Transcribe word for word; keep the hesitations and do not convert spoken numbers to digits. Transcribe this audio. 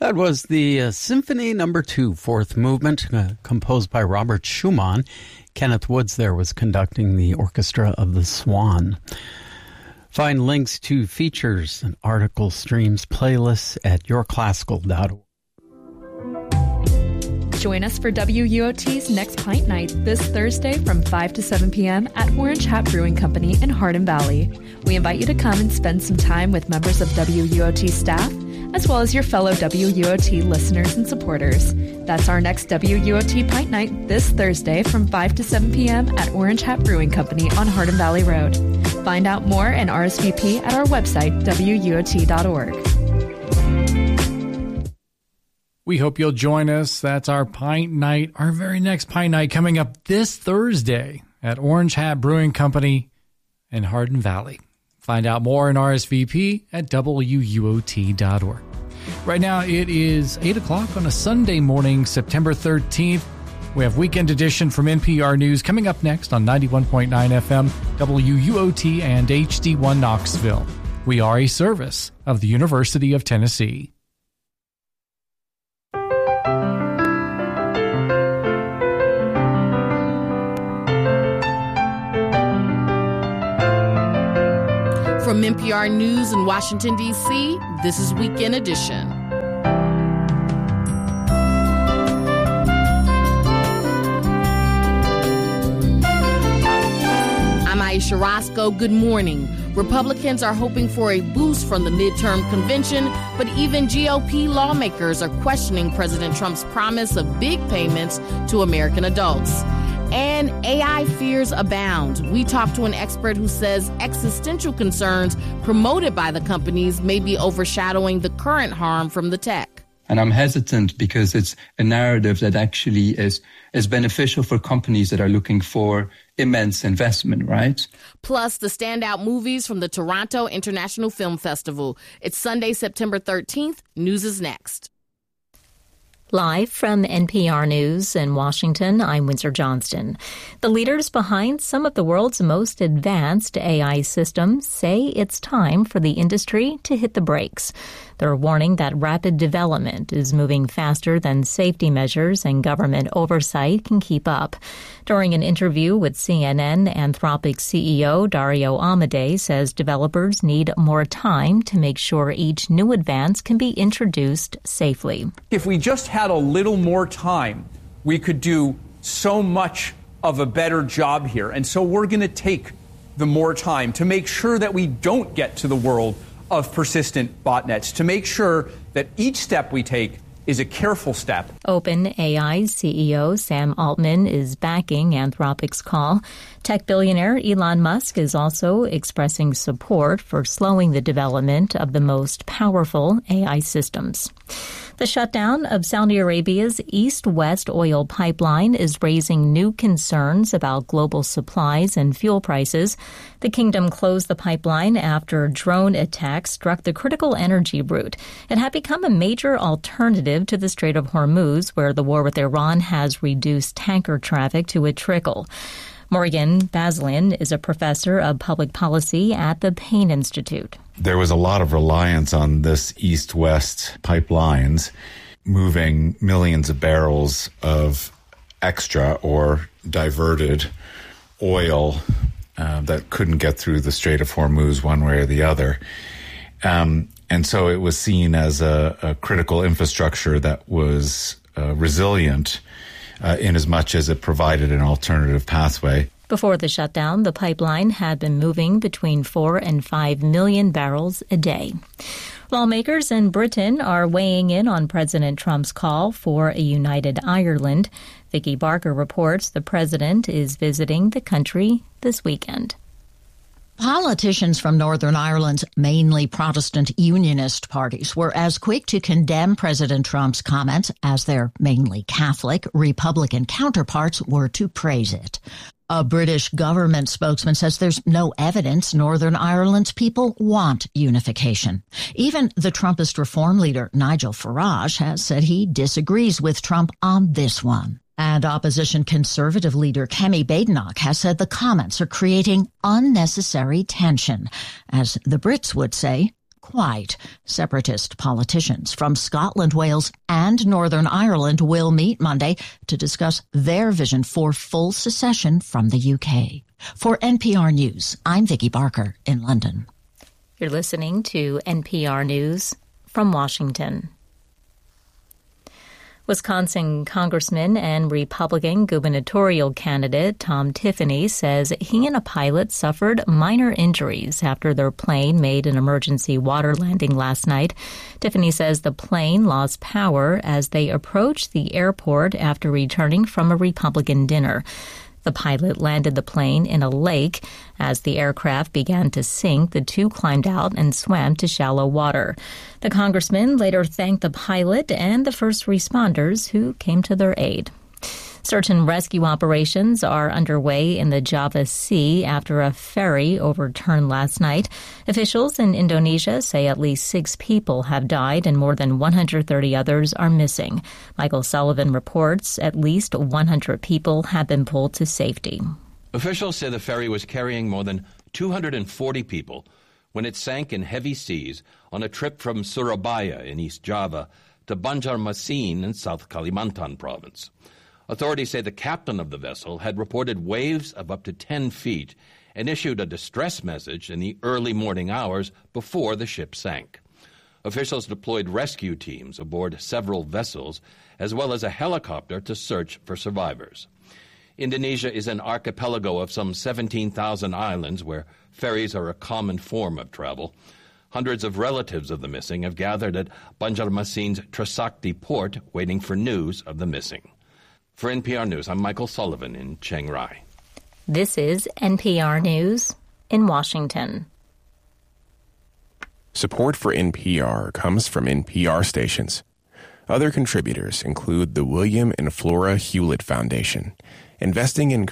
That was the uh, Symphony Number Two, fourth movement, uh, composed by Robert Schumann. Kenneth Woods there was conducting the orchestra of the Swan. Find links to features and article streams, playlists at your classical dot org. Join us for W U O T's Next Pint Night this Thursday from five to seven p.m. at Orange Hat Brewing Company in Hardin Valley. We invite you to come and spend some time with members of W U O T staff, as well as your fellow W U O T listeners and supporters. That's our next W U O T Pint Night this Thursday from five to seven p.m. at Orange Hat Brewing Company on Hardin Valley Road. Find out more and R S V P at our website, W U O T dot org. We hope you'll join us. That's our Pint Night, our very next Pint Night coming up this Thursday at Orange Hat Brewing Company in Hardin Valley. Find out more in R S V P at W U O T dot org. Right now it is eight o'clock on a Sunday morning, September thirteenth. We have Weekend Edition from N P R News coming up next on ninety-one point nine F M, W U O T and H D one Knoxville. We are a service of the University of Tennessee. From N P R News in Washington, D C, this is Weekend Edition. I'm Aisha Roscoe. Good morning. Republicans are hoping for a boost from the midterm convention, but even G O P lawmakers are questioning President Trump's promise of big payments to American adults. And A I fears abound. We talked to an expert who says existential concerns promoted by the companies may be overshadowing the current harm from the tech. And I'm hesitant because it's a narrative that actually is, is beneficial for companies that are looking for immense investment, right? Plus, the standout movies from the Toronto International Film Festival. It's Sunday, September thirteenth. News is next. Live from N P R News in Washington, I'm Windsor Johnston. The leaders behind some of the world's most advanced A I systems say it's time for the industry to hit the brakes. They're warning that rapid development is moving faster than safety measures and government oversight can keep up. During an interview with C N N, Anthropic C E O Dario Amodei says developers need more time to make sure each new advance can be introduced safely. If we just had a little more time, we could do so much of a better job here. And so we're going to take the more time to make sure that we don't get to the world of persistent botnets, to make sure that each step we take is a careful step. OpenAI C E O Sam Altman is backing Anthropic's call. Tech billionaire Elon Musk is also expressing support for slowing the development of the most powerful A I systems. The shutdown of Saudi Arabia's east-west oil pipeline is raising new concerns about global supplies and fuel prices. The kingdom closed the pipeline after drone attacks struck the critical energy route. It had become a major alternative to the Strait of Hormuz, where the war with Iran has reduced tanker traffic to a trickle. Morgan Baslin is a professor of public policy at the Payne Institute. There was a lot of reliance on this east-west pipelines moving millions of barrels of extra or diverted oil uh, that couldn't get through the Strait of Hormuz one way or the other. Um, and so it was seen as a, a critical infrastructure that was uh, resilient Uh, in as much as it provided an alternative pathway. Before the shutdown, the pipeline had been moving between four and five million barrels a day. Lawmakers in Britain are weighing in on President Trump's call for a united Ireland. Vicky Barker reports the president is visiting the country this weekend. Politicians from Northern Ireland's mainly Protestant unionist parties were as quick to condemn President Trump's comments as their mainly Catholic Republican counterparts were to praise it. A British government spokesman says there's no evidence Northern Ireland's people want unification. Even the Trumpist reform leader Nigel Farage has said he disagrees with Trump on this one. And opposition Conservative leader Kemi Badenoch has said the comments are creating unnecessary tension. As the Brits would say, quite. Separatist politicians from Scotland, Wales, and Northern Ireland will meet Monday to discuss their vision for full secession from the U K. For N P R News, I'm Vicki Barker in London. You're listening to N P R News from Washington. Wisconsin Congressman and Republican gubernatorial candidate Tom Tiffany says he and a pilot suffered minor injuries after their plane made an emergency water landing last night. Tiffany says the plane lost power as they approached the airport after returning from a Republican dinner. The pilot landed the plane in a lake. As the aircraft began to sink, the two climbed out and swam to shallow water. The congressman later thanked the pilot and the first responders who came to their aid. Search and rescue operations are underway in the Java Sea after a ferry overturned last night. Officials in Indonesia say at least six people have died and more than one hundred thirty others are missing. Michael Sullivan reports at least one hundred people have been pulled to safety. Officials say the ferry was carrying more than two hundred forty people when it sank in heavy seas on a trip from Surabaya in East Java to Banjarmasin in South Kalimantan province. Authorities say the captain of the vessel had reported waves of up to ten feet and issued a distress message in the early morning hours before the ship sank. Officials deployed rescue teams aboard several vessels, as well as a helicopter to search for survivors. Indonesia is an archipelago of some seventeen thousand islands where ferries are a common form of travel. Hundreds of relatives of the missing have gathered at Banjarmasin's Trisakti port waiting for news of the missing. For N P R News, I'm Michael Sullivan in Chiang Rai. This is N P R News in Washington. Support for N P R comes from N P R stations. Other contributors include the William and Flora Hewlett Foundation, investing in